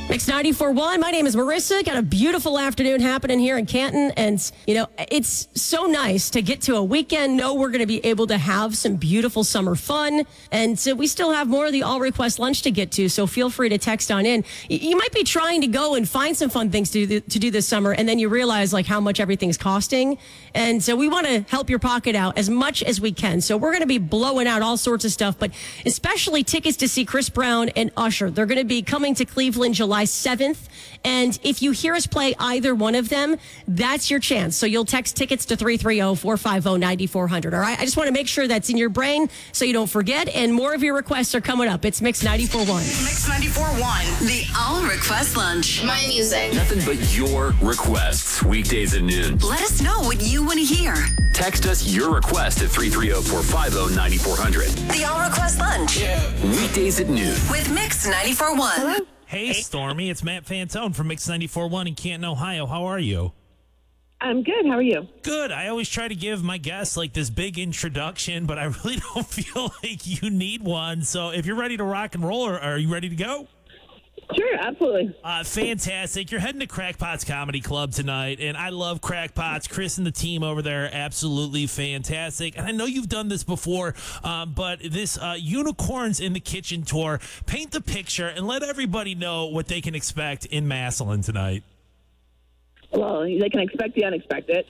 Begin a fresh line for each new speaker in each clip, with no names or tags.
Mix 94.1. My name is Marissa. Got a beautiful afternoon happening here in Canton. And, it's so nice to get to a weekend, know we're going to be able to have some beautiful summer fun. And so we still have more of the all request lunch to get to. So feel free to text on in. You might be trying to go and find some fun things to do this summer. And then you realize like how much everything's costing. And so we want to help your pocket out as much as we can. So we're going to be blowing out all sorts of stuff, but especially tickets to see Chris Brown and Usher. They're going to be coming to Cleveland July 7th. And if you hear us play either one of them, that's your chance. So you'll text tickets to 330-450-9400. All right. I just want to make sure that's in your brain so you don't forget. And more of your requests are coming up. It's Mix 94.1.
Mix 94.1, the all request lunch.
My music.
Nothing but your requests, weekdays at noon.
Let us know what you want to hear.
Text us your request at 330-450-9400.
The all request lunch.
Weekdays at noon.
With Mix 94.1.
Hey, Stormy, it's Matt Fantone from Mix 94.1 in Canton, Ohio. How are you?
I'm good. How are you?
Good. I always try to give my guests like this big introduction, but I really don't feel like you need one. So if you're ready to rock and roll, are you ready to go?
Sure, absolutely.
Fantastic. You're heading to Crackpots Comedy Club tonight, and I love Crackpots. Chris and the team over there, absolutely fantastic. And I know you've done this before, but this Unicorns in the Kitchen tour, paint the picture and let everybody know what they can expect in Massillon tonight.
Well, they can expect the unexpected.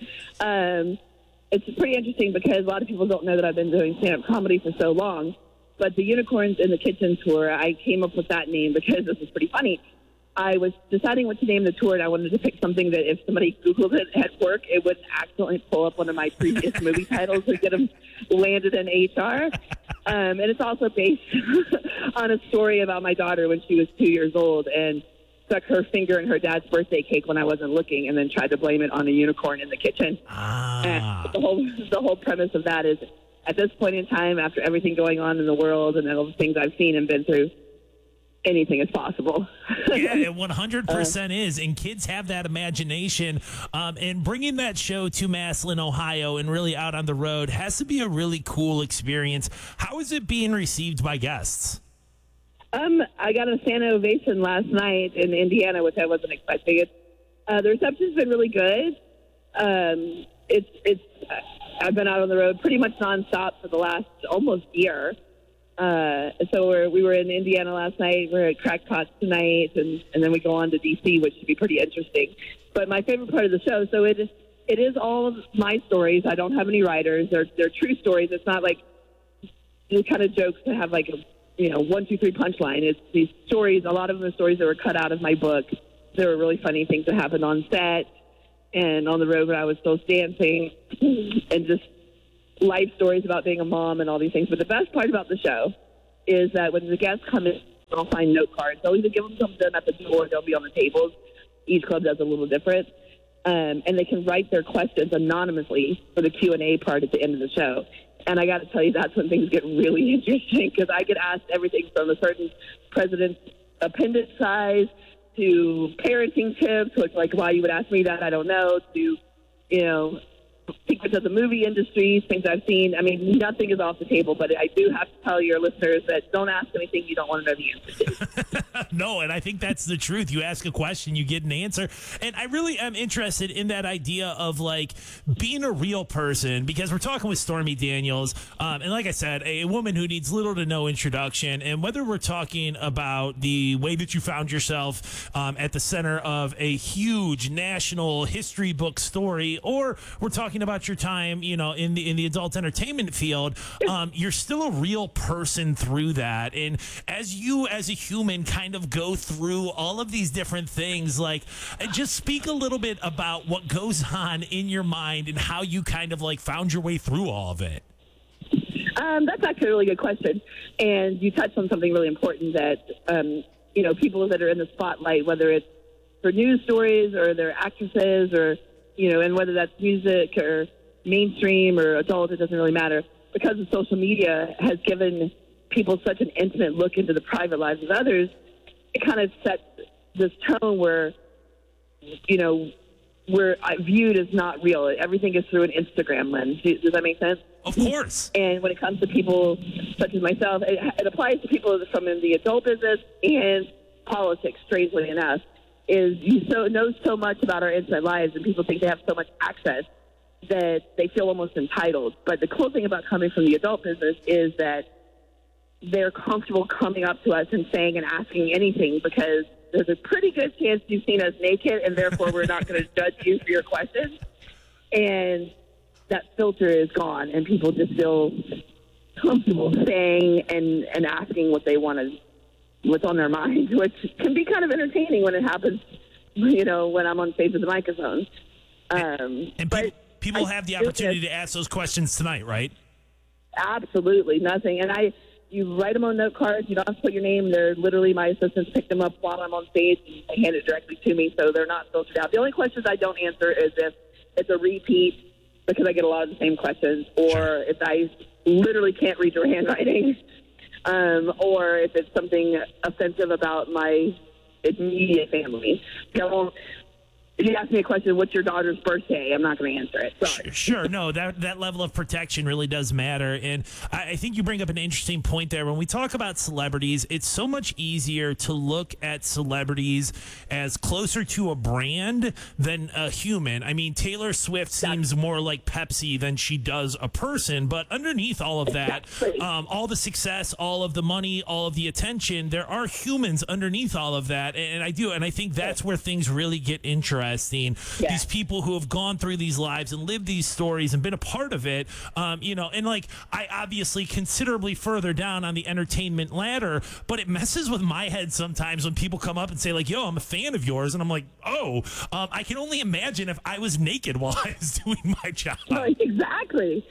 It's pretty interesting because a lot of people don't know that I've been doing stand-up comedy for so long. But the Unicorns in the Kitchen tour, I came up with that name because this is pretty funny. I was deciding what to name the tour, and I wanted to pick something that if somebody Googled it at work, it wouldn't accidentally pull up one of my previous movie titles or get them landed in HR. And it's also based on a story about my daughter when she was 2 years old and stuck her finger in her dad's birthday cake when I wasn't looking and then tried to blame it on a unicorn in the kitchen. And the whole premise of that is, at this point in time, after everything going on in the world and all the things I've seen and been through, anything is possible.
Yeah, it 100% is. And kids have that imagination. And bringing that show to Massillon, Ohio, and really out on the road has to be a really cool experience. How is it being received by guests?
I got a standing ovation last night in Indiana, which I wasn't expecting. The reception's been really good. I've been out on the road pretty much nonstop for the last almost year. So we were in Indiana last night. We're at Crackpots tonight, and then we go on to D.C., which should be pretty interesting. But my favorite part of the show, so it is all of my stories. I don't have any writers. They're true stories. It's not like the kind of jokes that have like a 1, 2, 3 punchline. It's these stories. A lot of them are stories that were cut out of my book. There were really funny things that happened on set and on the road when I was still dancing, and just life stories about being a mom and all these things. But the best part about the show is that when the guests come in, they'll find note cards. They'll either give them to them at the door, they'll be on the tables. Each club does a little different. And they can write their questions anonymously for the Q&A part at the end of the show. And I got to tell you, that's when things get really interesting, because I get asked everything from a certain president's appendix size to parenting tips, which, like, why you would ask me that, I don't know, to, secrets of the movie industry, things I've seen. I mean, nothing is off the table, but I do have to tell your listeners that don't ask anything you don't want to know the answer to.
No, and I think that's the truth. You ask a question, you get an answer. And I really am interested in that idea of, like, being a real person, because we're talking with Stormy Daniels. And like I said, a woman who needs little to no introduction. And whether we're talking about the way that you found yourself at the center of a huge national history book story, or we're talking about your time, in the adult entertainment field, you're still a real person through that. And as you, as a human, kind of go through all of these different things, like, just speak a little bit about what goes on in your mind and how you kind of like found your way through all of it.
That's actually a really good question. And you touched on something really important that, people that are in the spotlight, whether it's for news stories or they're actresses or, and whether that's music or mainstream or adult, it doesn't really matter. Because of social media has given people such an intimate look into the private lives of others, it kind of sets this tone where, we're viewed as not real. Everything is through an Instagram lens. Does that make sense?
Of course.
And when it comes to people such as myself, it applies to people from in the adult business and politics, strangely enough, is you know so much about our inside lives, and people think they have so much access that they feel almost entitled. But the cool thing about coming from the adult business is that they're comfortable coming up to us and saying and asking anything, because there's a pretty good chance you've seen us naked, and therefore we're not going to judge you for your questions. And that filter is gone, and people just feel comfortable saying and asking what they want to, what's on their mind, which can be kind of entertaining when it happens, when I'm on stage with the microphone.
People have the opportunity to ask those questions tonight, right?
Absolutely, nothing. And you write them on note cards. You don't have to put your name. They're literally, my assistants pick them up while I'm on stage, and they hand it directly to me, so they're not filtered out. The only questions I don't answer is if it's a repeat, because I get a lot of the same questions, or if I literally can't read your handwriting, or if it's something offensive about my immediate family. If you ask me a question, what's your daughter's birthday? I'm not going to answer it. Sorry.
Sure. No, that level of protection really does matter. And I think you bring up an interesting point there. When we talk about celebrities, it's so much easier to look at celebrities as closer to a brand than a human. I mean, Taylor Swift seems more like Pepsi than she does a person. But underneath all of that, all the success, all of the money, all of the attention, there are humans underneath all of that. And I think that's where things really get interesting. These people who have gone through these lives and lived these stories and been a part of it, and like I obviously considerably further down on the entertainment ladder, but it messes with my head sometimes when people come up and say like, yo, I'm a fan of yours. And I'm like, I can only imagine if I was naked while I was doing my job.
Exactly.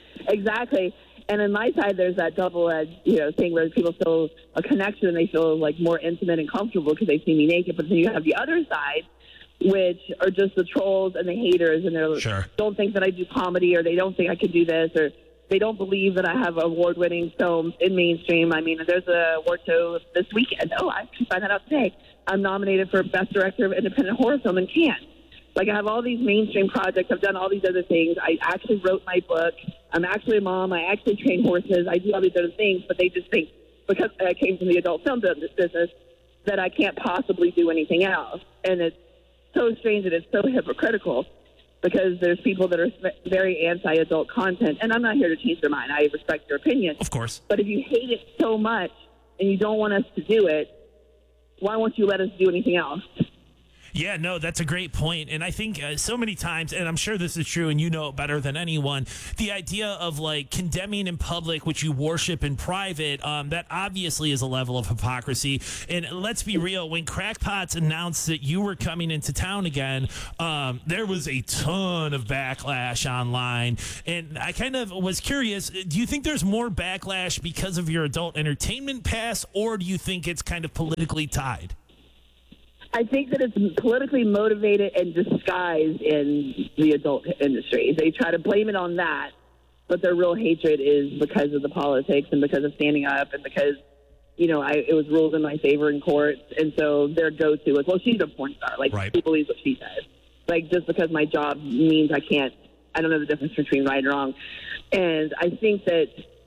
And on my side, there's that double-edged, thing where people feel a connection and they feel like more intimate and comfortable because they see me naked. But then you have the other side, which are just the trolls and the haters, and they don't think that I do comedy, or they don't think I could do this, or they don't believe that I have award-winning films in mainstream. I mean, there's an award show this weekend. Oh, I can find that out today. I'm nominated for Best Director of Independent Horror Film in Cannes. Like, I have all these mainstream projects. I've done all these other things. I actually wrote my book. I'm actually a mom. I actually train horses. I do all these other things, but they just think because I came from the adult film business that I can't possibly do anything else. And it's so strange and it's so hypocritical, because there's people that are very anti-adult content, and I'm not here to change their mind. I respect their opinion.
Of course.
But if you hate it so much and you don't want us to do it, why won't you let us do anything else?
Yeah, no, that's a great point. And I think so many times, and I'm sure this is true and you know it better than anyone, the idea of like condemning in public what you worship in private, that obviously is a level of hypocrisy. And let's be real, when Crackpots announced that you were coming into town again, there was a ton of backlash online. And I kind of was curious, do you think there's more backlash because of your adult entertainment pass, or do you think it's kind of politically tied?
I think that it's politically motivated and disguised in the adult industry. They try to blame it on that, but their real hatred is because of the politics and because of standing up and because, it was ruled in my favor in court. And so their go-to is, well, she's a porn star. Like, Who believes what she says? Like, just because my job means I don't know the difference between right and wrong. And I think that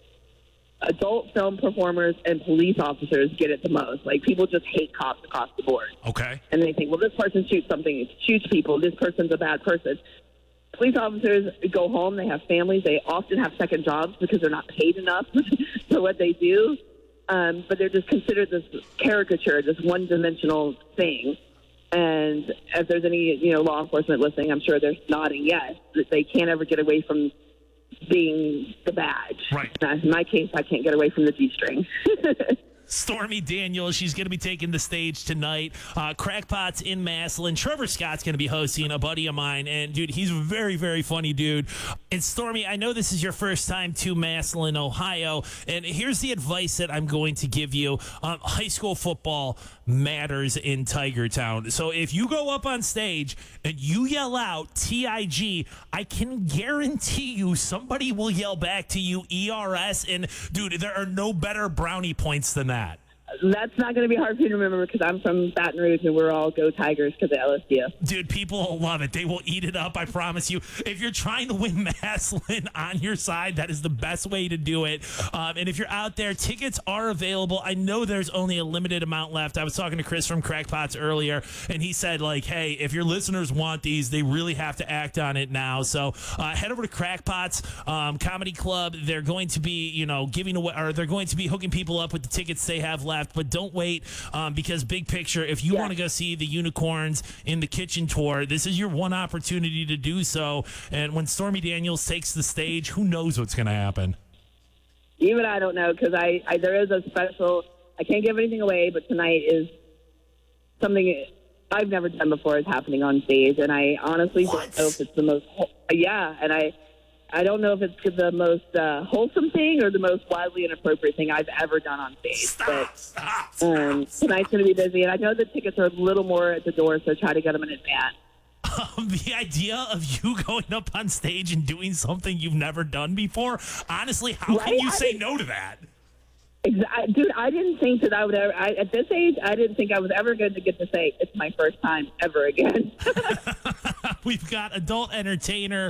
adult film performers and police officers get it the most. Like, people just hate cops across the board.
Okay.
And they think, well, this person shoots people. This person's a bad person. Police officers go home. They have families. They often have second jobs because they're not paid enough for what they do. But they're just considered this caricature, this one-dimensional thing. And if there's any, law enforcement listening, I'm sure they're nodding yes, that they can't ever get away from being the badge.
Right.
In my case, I can't get away from the G-string.
Stormy Daniels, she's going to be taking the stage tonight. Crackpots in Massillon. Trevor Scott's going to be hosting, a buddy of mine. And, dude, he's a very, very funny dude. And, Stormy, I know this is your first time to Massillon, Ohio. And here's the advice that I'm going to give you. High school football matters in Tigertown. So if you go up on stage and you yell out TIG, I can guarantee you somebody will yell back to you ERS. And, dude, there are no better brownie points than that.
That's not going to be hard for you to remember because I'm from Baton Rouge and we're all go Tigers because of LSU.
Dude, people will love it. They will eat it up, I promise you. If you're trying to win Massillon on your side, that is the best way to do it. And if you're out there, tickets are available. I know there's only a limited amount left. I was talking to Chris from Crackpots earlier, and he said, like, hey, if your listeners want these, they really have to act on it now. So head over to Crackpots Comedy Club. They're going to be, giving away, or they're going to be hooking people up with the tickets they have left. But don't wait because big picture, if you want to go see the Unicorns in the Kitchen Tour, this is your one opportunity to do so. And when Stormy Daniels takes the stage, who knows what's going to happen?
Even I don't know because there is a special, I can't give anything away, but tonight is something I've never done before is happening on stage. And I honestly don't know if it's the most, and I don't know if it's the most wholesome thing or the most wildly inappropriate thing I've ever done on stage. Tonight's going to be busy, and I know the tickets are a little more at the door, so try to get them in advance.
The idea of you going up on stage and doing something you've never done before, honestly, how can you say no to that?
Dude, I didn't think that I would ever, at this age, I didn't think I was ever going to get to say it's my first time ever again.
We've got adult entertainer,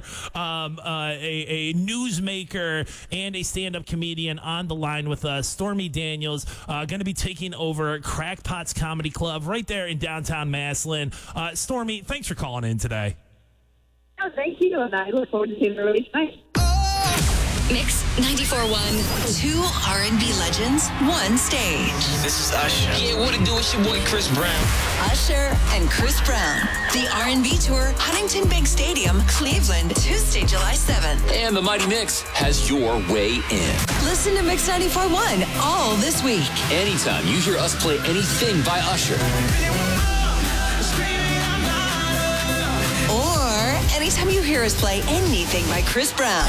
a newsmaker, and a stand-up comedian on the line with us. Stormy Daniels, going to be taking over Crackpots Comedy Club right there in downtown Massillon. Stormy, thanks for calling in today.
Oh, thank you, and I look forward to seeing the release tonight.
Mix 94.1. Two R&B legends, one stage.
This is Usher. Yeah, what it do? It's your boy Chris Brown.
Usher and Chris Brown. The R&B Tour, Huntington Bank Stadium, Cleveland, Tuesday, July 7th.
And the Mighty Mix has your way in.
Listen to Mix 94.1 all this week.
Anytime you hear us play anything by Usher.
Or anytime you hear us play anything by Chris Brown.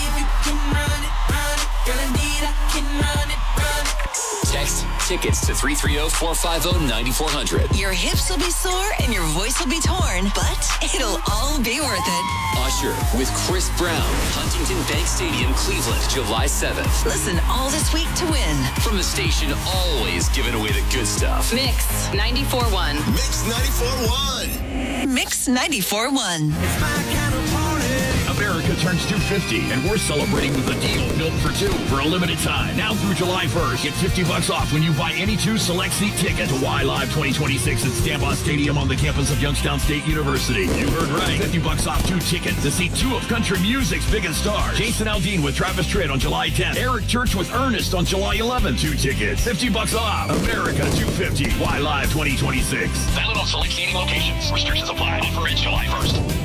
Text tickets to 330-450-9400.
Your hips will be sore and your voice will be torn, but it'll all be worth it.
Usher with Chris Brown, Huntington Bank Stadium, Cleveland, July 7th.
Listen all this week to win.
From the station always giving away the good stuff.
Mix 94.1.
Mix 94.1.
Mix 94.1.
America turns 250, and we're celebrating with a deal built for two for a limited time. Now through July 1st, get $50 off when you buy any two select seat tickets to Y Live 2026 at Stambaugh Stadium on the campus of Youngstown State University. You heard right. $50 off two tickets to see two of country music's biggest stars. Jason Aldean with Travis Tritt on July 10th. Eric Church with Ernest on July 11th. Two tickets. $50 off. America 250. Y Live 2026. Valid on select seating locations. Restrictions apply. Offer ends July 1st.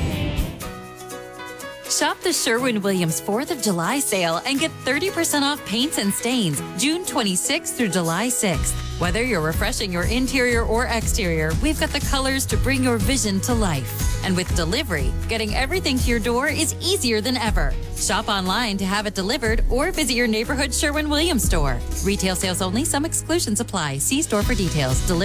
Shop the Sherwin-Williams 4th of July sale and get 30% off paints and stains June 26th through July 6th. Whether you're refreshing your interior or exterior, we've got the colors to bring your vision to life. And with delivery, getting everything to your door is easier than ever. Shop online to have it delivered or visit your neighborhood Sherwin-Williams store. Retail sales only. Some exclusions apply. See store for details.